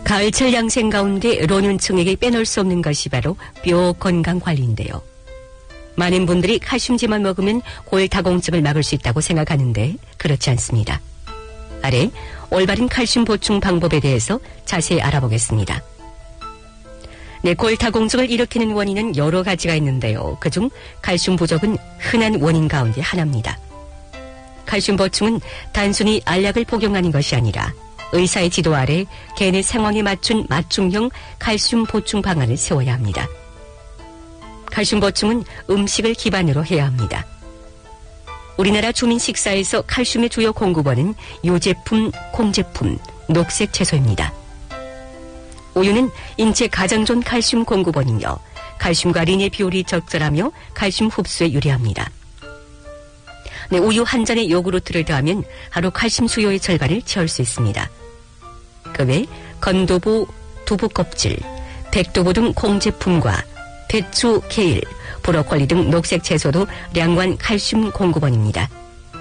가을철 양생 가운데 노년층에게 빼놓을 수 없는 것이 바로 뼈 건강 관리인데요. 많은 분들이 칼슘제만 먹으면 골다공증을 막을 수 있다고 생각하는데 그렇지 않습니다. 아래 올바른 칼슘 보충 방법에 대해서 자세히 알아보겠습니다. 네, 골다공증을 일으키는 원인은 여러 가지가 있는데요. 그중 칼슘 부족은 흔한 원인 가운데 하나입니다. 칼슘 보충은 단순히 알약을 복용하는 것이 아니라 의사의 지도 아래 개인의 상황에 맞춘 맞춤형 칼슘 보충 방안을 세워야 합니다. 칼슘 보충은 음식을 기반으로 해야 합니다. 우리나라 주민 식사에서 칼슘의 주요 공급원은 유제품, 콩제품, 녹색 채소입니다. 우유는 인체 가장 좋은 칼슘 공급원이며 칼슘과 리의 비율이 적절하며 칼슘 흡수에 유리합니다. 네, 우유 한 잔에 요구르트를 더하면 하루 칼슘 수요의 절반을 채울 수 있습니다. 그 외 건두부, 두부 껍질, 백두부 등 콩제품과 배추, 케일, 브로콜리 등 녹색 채소도 량관 칼슘 공급원입니다.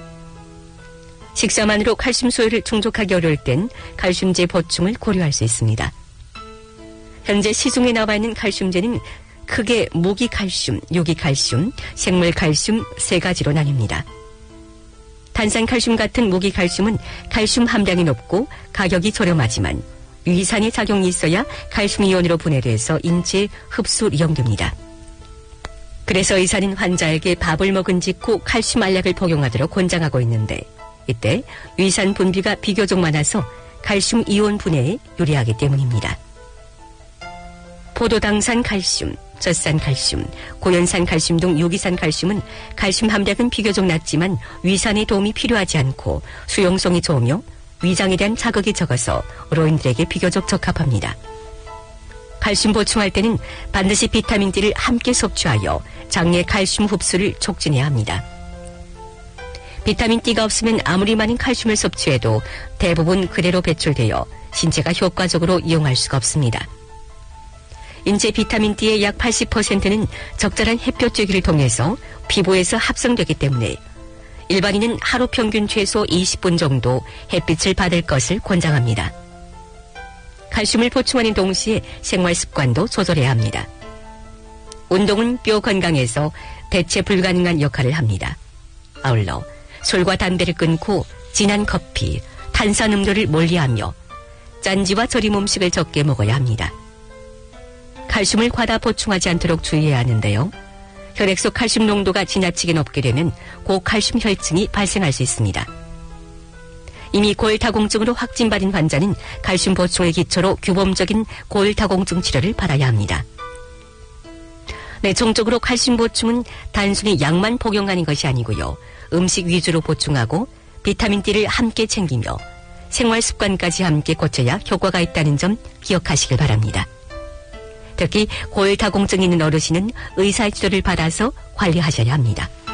식사만으로 칼슘 소요를 충족하기 어려울 땐 칼슘제 보충을 고려할 수 있습니다. 현재 시중에 나와 있는 칼슘제는 크게 무기칼슘, 유기칼슘, 생물칼슘 세 가지로 나뉩니다. 탄산칼슘 같은 무기칼슘은 칼슘 함량이 높고 가격이 저렴하지만 위산의 작용이 있어야 칼슘 이온으로 분해돼서 인체에 흡수 이용됩니다. 그래서 의사는 환자에게 밥을 먹은 직후 칼슘 알약을 복용하도록 권장하고 있는데 이때 위산 분비가 비교적 많아서 칼슘 이온 분해에 유리하기 때문입니다. 포도당산 칼슘, 젖산 칼슘, 고연산 칼슘 등 유기산 칼슘은 칼슘 함량은 비교적 낮지만 위산에 도움이 필요하지 않고 수용성이 좋으며 위장에 대한 자극이 적어서 노인들에게 비교적 적합합니다. 칼슘 보충할 때는 반드시 비타민 D를 함께 섭취하여 장내 칼슘 흡수를 촉진해야 합니다. 비타민 D가 없으면 아무리 많은 칼슘을 섭취해도 대부분 그대로 배출되어 신체가 효과적으로 이용할 수가 없습니다. 인체 비타민 D의 약 80%는 적절한 햇볕 쬐기를 통해서 피부에서 합성되기 때문에 일반인은 하루 평균 최소 20분 정도 햇빛을 받을 것을 권장합니다. 칼슘을 보충하는 동시에 생활 습관도 조절해야 합니다. 운동은 뼈 건강에서 대체 불가능한 역할을 합니다. 아울러 술과 담배를 끊고 진한 커피, 탄산음료를 멀리하며 짠지와 절임 음식을 적게 먹어야 합니다. 칼슘을 과다 보충하지 않도록 주의해야 하는데요. 혈액 속 칼슘 농도가 지나치게 높게 되면 고칼슘 혈증이 발생할 수 있습니다. 이미 골다공증으로 확진받은 환자는 칼슘 보충을 기초로 규범적인 골다공증 치료를 받아야 합니다. 네, 종적으로 칼슘 보충은 단순히 약만 복용하는 것이 아니고요. 음식 위주로 보충하고 비타민 D를 함께 챙기며 생활 습관까지 함께 고쳐야 효과가 있다는 점 기억하시길 바랍니다. 특히 골다공증이 있는 어르신은 의사의 지도를 받아서 관리하셔야 합니다.